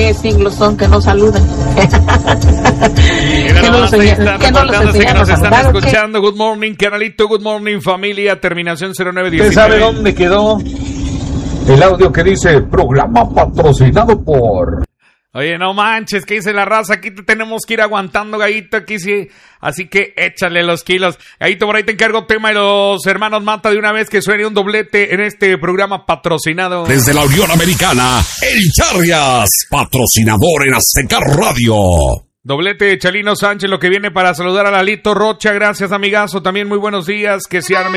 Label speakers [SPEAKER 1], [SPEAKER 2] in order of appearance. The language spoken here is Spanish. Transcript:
[SPEAKER 1] qué siglos son que no saludan.
[SPEAKER 2] Que no nos están escuchando. Good morning, canalito, good morning, familia, terminación 0919.
[SPEAKER 3] ¿Usted sabe dónde quedó el audio que dice programa patrocinado por?
[SPEAKER 2] Oye, no manches, ¿qué dice la raza? Aquí te tenemos que ir aguantando, Gallito, aquí sí. Así que échale los kilos. Gallito, por ahí te encargo tema de los hermanos Mata de una vez que suene un doblete en este programa patrocinado.
[SPEAKER 4] Desde la Unión Americana, El Charrias, patrocinador en Azteca Radio.
[SPEAKER 2] Doblete de Chalino Sánchez, lo que viene para saludar a Lalito Rocha. Gracias, amigazo. También muy buenos días. Que se arme